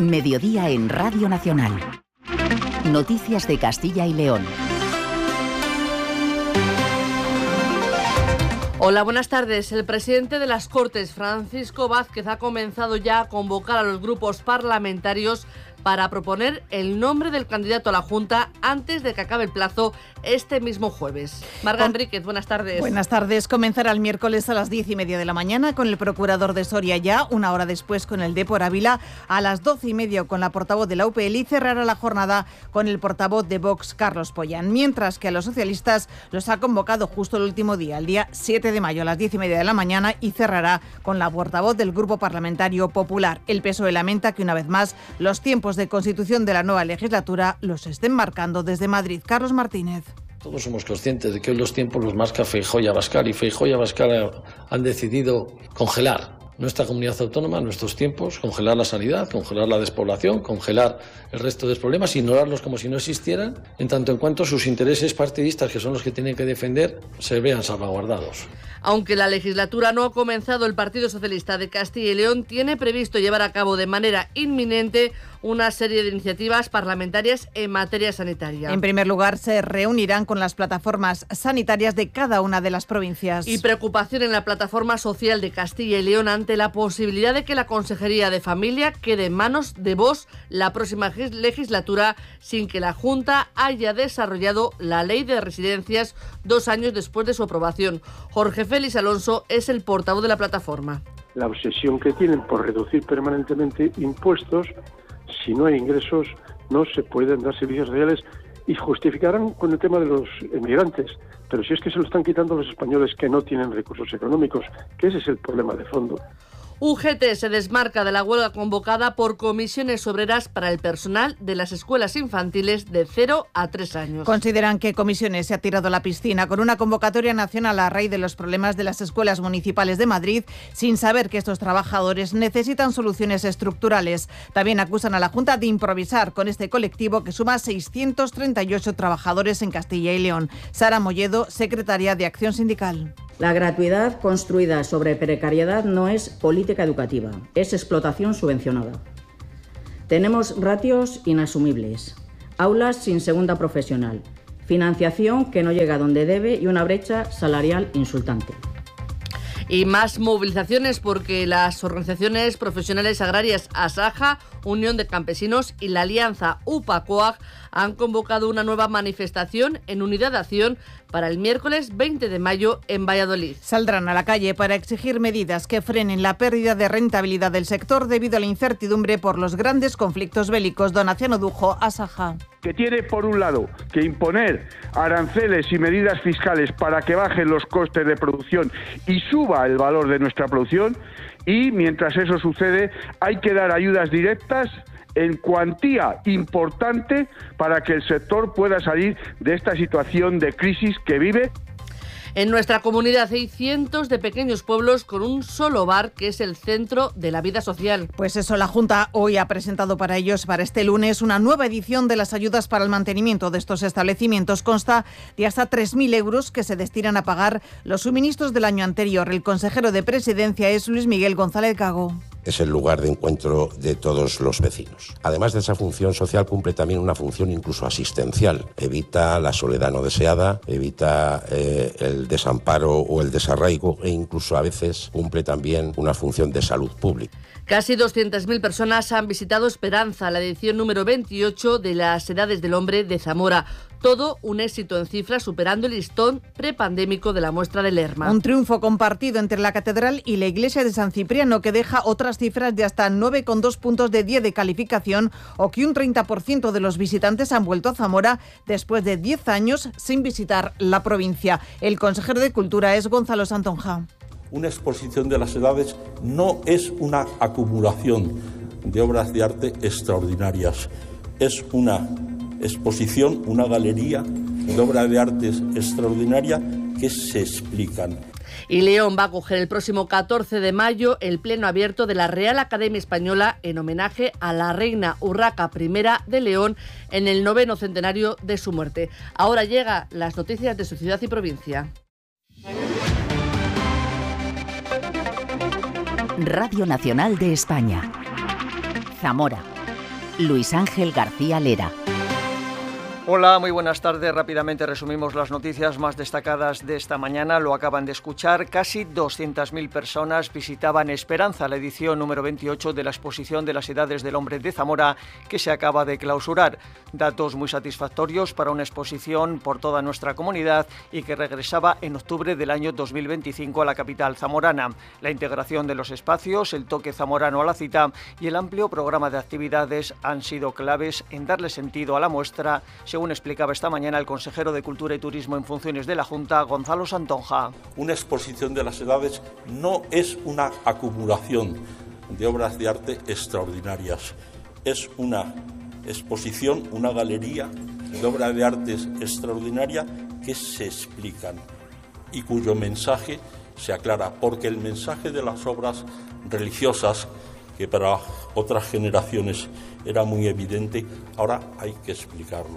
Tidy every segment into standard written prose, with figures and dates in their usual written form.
Mediodía en Radio Nacional. Noticias de Castilla y León. Hola, buenas tardes. El presidente de las Cortes, Francisco Vázquez, ha comenzado ya a convocar a los grupos parlamentarios para proponer el nombre del candidato a la Junta antes de que acabe el plazo este mismo jueves. Marga Enríquez, buenas tardes. Buenas tardes. Comenzará el miércoles a las 10:30 de la mañana con el procurador de Soria ya, una hora después con el de Por Ávila, a las 12:30 con la portavoz de la UPL y cerrará la jornada con el portavoz de Vox, Carlos Pollán. Mientras que a los socialistas los ha convocado justo el último día, el día 7 de mayo a las 10:30 de la mañana, y cerrará con la portavoz del Grupo Parlamentario Popular. El PSOE lamenta que una vez más los tiempos de constitución de la nueva legislatura los estén marcando desde Madrid. Carlos Martínez. Todos somos conscientes de que hoy los tiempos los marca Feijóo y Abascal, y Feijóo y Abascal han decidido congelar nuestra comunidad autónoma, nuestros tiempos, congelar la sanidad, congelar la despoblación, congelar el resto de los problemas, ignorarlos como si no existieran, en tanto en cuanto sus intereses partidistas, que son los que tienen que defender, se vean salvaguardados. Aunque la legislatura no ha comenzado, el Partido Socialista de Castilla y León tiene previsto llevar a cabo de manera inminente una serie de iniciativas parlamentarias en materia sanitaria. En primer lugar, se reunirán con las plataformas sanitarias de cada una de las provincias. Y preocupación en la plataforma social de Castilla y León ante la posibilidad de que la Consejería de Familia quede en manos de Vox la próxima legislatura sin que la Junta haya desarrollado la ley de residencias 2 años después de su aprobación. Jorge Félix Alonso es el portavoz de la plataforma. La obsesión que tienen por reducir permanentemente impuestos, si no hay ingresos no se pueden dar servicios sociales, y justificarán con el tema de los emigrantes. Pero si es que se lo están quitando los españoles que no tienen recursos económicos, que ese es el problema de fondo. UGT se desmarca de la huelga convocada por comisiones obreras para el personal de las escuelas infantiles de 0 a 3 años. Consideran que Comisiones se ha tirado a la piscina con una convocatoria nacional a raíz de los problemas de las escuelas municipales de Madrid, sin saber que estos trabajadores necesitan soluciones estructurales. También acusan a la Junta de improvisar con este colectivo que suma 638 trabajadores en Castilla y León. Sara Molledo, secretaria de Acción Sindical. La gratuidad construida sobre precariedad no es política educativa, es explotación subvencionada. Tenemos ratios inasumibles, aulas sin segunda profesional, financiación que no llega donde debe y una brecha salarial insultante. Y más movilizaciones porque las organizaciones profesionales agrarias ASAJA, Unión de Campesinos y la Alianza UPA-COAG han convocado una nueva manifestación en unidad de acción para el miércoles 20 de mayo en Valladolid. Saldrán a la calle para exigir medidas que frenen la pérdida de rentabilidad del sector debido a la incertidumbre por los grandes conflictos bélicos. Donaciano Dujo, ASAJA. Que tiene, por un lado, que imponer aranceles y medidas fiscales para que bajen los costes de producción y suba el valor de nuestra producción, y mientras eso sucede hay que dar ayudas directas en cuantía importante para que el sector pueda salir de esta situación de crisis que vive. En nuestra comunidad hay cientos de pequeños pueblos con un solo bar que es el centro de la vida social. Pues eso, la Junta hoy ha presentado para ellos, para este lunes, una nueva edición de las ayudas para el mantenimiento de estos establecimientos. Consta de hasta 3.000 euros que se destinan a pagar los suministros del año anterior. El consejero de Presidencia es Luis Miguel González Gago. Es el lugar de encuentro de todos los vecinos. Además de esa función social, cumple también una función incluso asistencial. Evita la soledad no deseada, evita el desamparo o el desarraigo, e incluso a veces cumple también una función de salud pública. Casi 200.000 personas han visitado Esperanza, la edición número 28 de las Edades del Hombre de Zamora. Todo un éxito en cifras, superando el listón prepandémico de la muestra de Lerma. Un triunfo compartido entre la Catedral y la Iglesia de San Cipriano, que deja otras cifras de hasta 9,2 puntos de 10 de calificación, o que un 30% de los visitantes han vuelto a Zamora después de 10 años sin visitar la provincia. El consejero de Cultura es Gonzalo Santonja. Una exposición de las edades no es una acumulación de obras de arte extraordinarias, es una exposición, una galería de obras de arte extraordinaria que se explican. Y León va a acoger el próximo 14 de mayo el pleno abierto de la Real Academia Española en homenaje a la reina Urraca I de León en el 9º centenario de su muerte. Ahora llegan las noticias de su ciudad y provincia. Radio Nacional de España. Zamora Luis Ángel García Lera. Hola, muy buenas tardes. Rápidamente resumimos las noticias más destacadas de esta mañana. Lo acaban de escuchar. Casi 200.000 personas visitaban Esperanza, la edición número 28 de la exposición de las Edades del Hombre de Zamora, que se acaba de clausurar. Datos muy satisfactorios para una exposición por toda nuestra comunidad y que regresaba en octubre del año 2025 a la capital zamorana. La integración de los espacios, el toque zamorano a la cita y el amplio programa de actividades han sido claves en darle sentido a la muestra, según explicaba esta mañana el consejero de Cultura y Turismo en funciones de la Junta, Gonzalo Santonja. Una exposición de las edades no es una acumulación de obras de arte extraordinarias, es una exposición, una galería de obras de arte extraordinaria que se explican y cuyo mensaje se aclara, porque el mensaje de las obras religiosas, que para otras generaciones era muy evidente, ahora hay que explicarlo.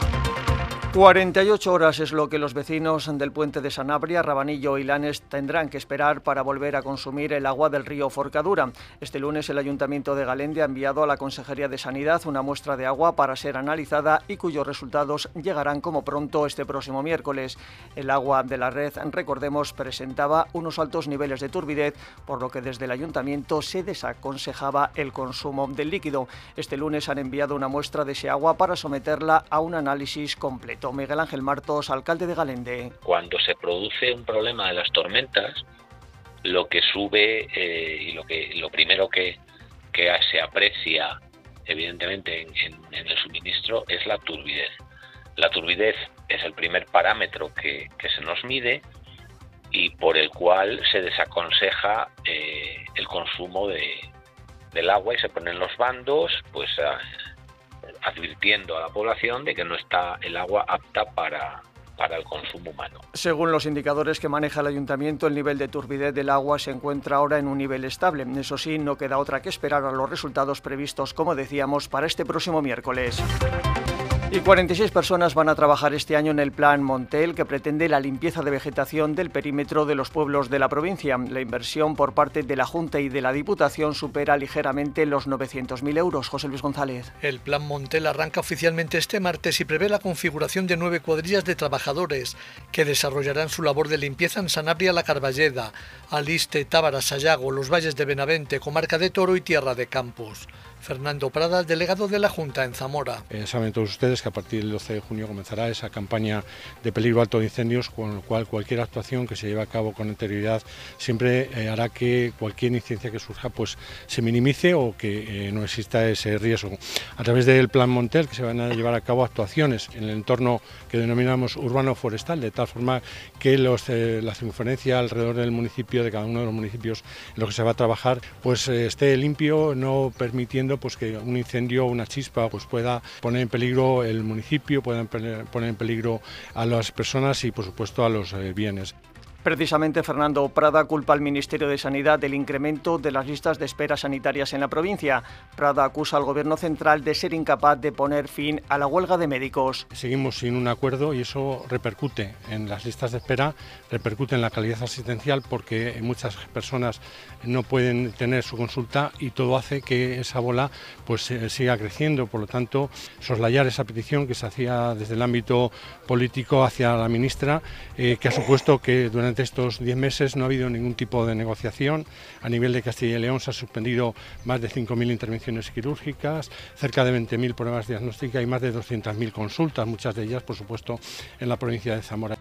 48 horas es lo que los vecinos del puente de Sanabria, Rabanillo y Lanes tendrán que esperar para volver a consumir el agua del río Forcadura. Este lunes el Ayuntamiento de Galende ha enviado a la Consejería de Sanidad una muestra de agua para ser analizada y cuyos resultados llegarán como pronto este próximo miércoles. El agua de la red, recordemos, presentaba unos altos niveles de turbidez, por lo que desde el Ayuntamiento se desaconsejaba el consumo del líquido. Este lunes han enviado una muestra de ese agua para someterla a un análisis completo. Miguel Ángel Martos, alcalde de Galende. Cuando se produce un problema de las tormentas, lo que sube y lo primero que se aprecia evidentemente en el suministro es la turbidez. La turbidez es el primer parámetro que se nos mide y por el cual se desaconseja el consumo del agua y se ponen los bandos, pues advirtiendo a la población de que no está el agua apta para el consumo humano. Según los indicadores que maneja el Ayuntamiento, el nivel de turbidez del agua se encuentra ahora en un nivel estable. Eso sí, no queda otra que esperar a los resultados previstos, como decíamos, para este próximo miércoles. Y 46 personas van a trabajar este año en el Plan Montel, que pretende la limpieza de vegetación del perímetro de los pueblos de la provincia. La inversión por parte de la Junta y de la Diputación supera ligeramente los 900.000 euros. José Luis González. El Plan Montel arranca oficialmente este martes y prevé la configuración de 9 cuadrillas de trabajadores que desarrollarán su labor de limpieza en Sanabria, La Carballeda, Aliste, Tábara, Sayago, los valles de Benavente, Comarca de Toro y Tierra de Campos. Fernando Prada, delegado de la Junta en Zamora. Saben todos ustedes que a partir del 12 de junio comenzará esa campaña de peligro alto de incendios, con lo cual cualquier actuación que se lleve a cabo con anterioridad siempre hará que cualquier incidencia que surja pues se minimice o que no exista ese riesgo. A través del Plan Montel, que se van a llevar a cabo actuaciones en el entorno que denominamos urbano forestal, de tal forma que la circunferencia alrededor del municipio, de cada uno de los municipios en los que se va a trabajar, pues esté limpio, no permitiendo pues que un incendio o una chispa pues pueda poner en peligro el municipio, puedan poner en peligro a las personas y por supuesto a los bienes. Precisamente Fernando Prada culpa al Ministerio de Sanidad del incremento de las listas de espera sanitarias en la provincia. Prada acusa al Gobierno central de ser incapaz de poner fin a la huelga de médicos. Seguimos sin un acuerdo y eso repercute en las listas de espera, repercute en la calidad asistencial porque muchas personas no pueden tener su consulta y todo hace que esa bola pues siga creciendo. Por lo tanto, soslayar esa petición que se hacía desde el ámbito político hacia la ministra, que ha supuesto que durante estos 10 meses no ha habido ningún tipo de negociación. A nivel de Castilla y León se ha suspendido más de 5.000 intervenciones quirúrgicas, cerca de 20.000 pruebas diagnósticas y más de 200.000 consultas, muchas de ellas, por supuesto, en la provincia de Zamora.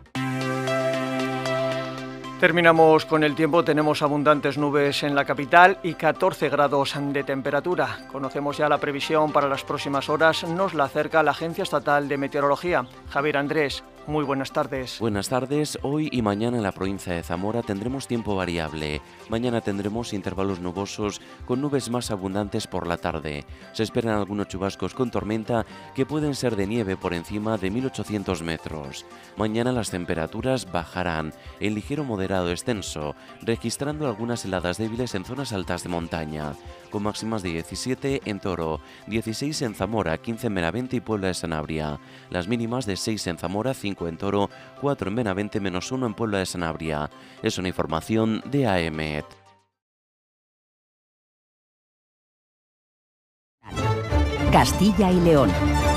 Terminamos con el tiempo. Tenemos abundantes nubes en la capital y 14 grados de temperatura. Conocemos ya la previsión para las próximas horas. Nos la acerca la Agencia Estatal de Meteorología. Javier Andrés, muy buenas tardes. Buenas tardes. Hoy y mañana en la provincia de Zamora tendremos tiempo variable. Mañana tendremos intervalos nubosos con nubes más abundantes por la tarde. Se esperan algunos chubascos con tormenta que pueden ser de nieve por encima de 1.800 metros. Mañana las temperaturas bajarán en ligero moderado extenso, registrando algunas heladas débiles en zonas altas de montaña, con máximas de 17 en Toro, 16 en Zamora, 15 en Benavente y Puebla de Sanabria. Las mínimas de 6 en Zamora, 5 en Toro, 4 en Benavente, -1 en Puebla de Sanabria. Es una información de AEMET. Castilla y León.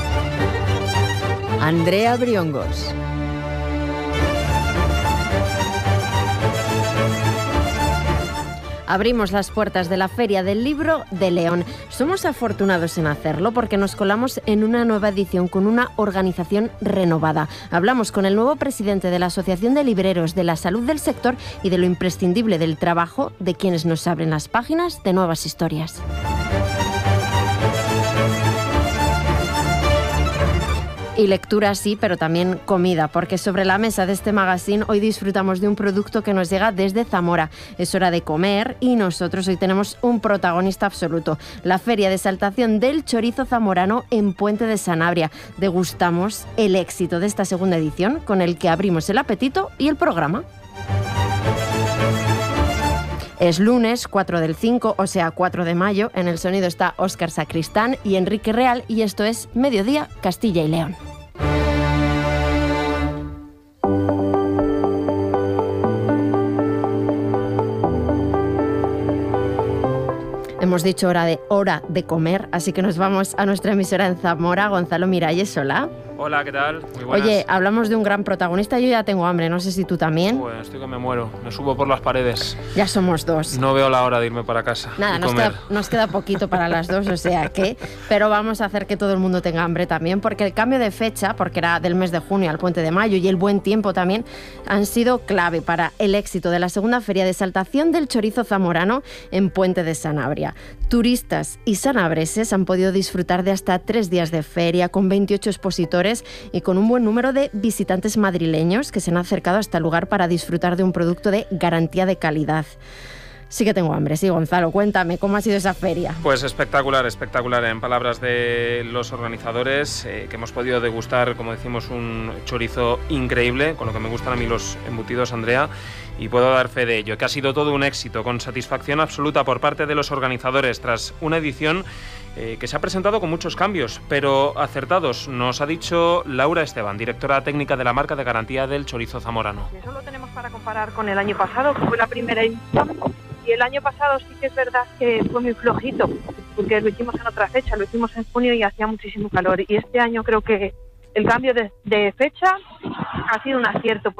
Andrea Briongos. Abrimos las puertas de la Feria del Libro de León. Somos afortunados en hacerlo porque nos colamos en una nueva edición con una organización renovada. Hablamos con el nuevo presidente de la Asociación de Libreros, de la salud del sector y de lo imprescindible del trabajo de quienes nos abren las páginas de nuevas historias. Y lectura sí, pero también comida, porque sobre la mesa de este magazine hoy disfrutamos de un producto que nos llega desde Zamora. Es hora de comer y nosotros hoy tenemos un protagonista absoluto, la Feria de Exaltación del Chorizo Zamorano en Puente de Sanabria. Degustamos el éxito de esta segunda edición con el que abrimos el apetito y el programa. Es lunes 4 del 5, o sea 4 de mayo. En el sonido está Óscar Sacristán y Enrique Real y esto es Mediodía Castilla y León. Hemos dicho hora de comer, así que nos vamos a nuestra emisora en Zamora. Gonzalo Miralles, hola. Hola, ¿qué tal? Muy buenas. Oye, hablamos de un gran protagonista. Yo ya tengo hambre, no sé si tú también. Pues estoy que me muero, me subo por las paredes. Ya somos dos. No veo la hora de irme para casa. Nada, nos queda poquito para las dos, o sea que... Pero vamos a hacer que todo el mundo tenga hambre también, porque el cambio de fecha, porque era del mes de junio al puente de mayo, y el buen tiempo también, han sido clave para el éxito de la segunda Feria de Exaltación del Chorizo Zamorano en Puente de Sanabria. Turistas y sanabreses han podido disfrutar de hasta 3 días de feria, con 28 expositores y con un buen número de visitantes madrileños que se han acercado a este lugar para disfrutar de un producto de garantía de calidad. Sí que tengo hambre, sí, Gonzalo, cuéntame, ¿cómo ha sido esa feria? Pues espectacular, espectacular. En palabras de los organizadores, que hemos podido degustar, como decimos, un chorizo increíble, con lo que me gustan a mí los embutidos, Andrea, y puedo dar fe de ello, que ha sido todo un éxito, con satisfacción absoluta por parte de los organizadores, tras una edición que se ha presentado con muchos cambios, pero acertados, nos ha dicho Laura Esteban, directora técnica de la marca de garantía del chorizo zamorano. Eso lo tenemos para comparar con el año pasado, que fue la primera edición, y el año pasado sí que es verdad que fue muy flojito, porque lo hicimos en otra fecha, lo hicimos en junio y hacía muchísimo calor, y este año creo que el cambio de fecha ha sido un acierto.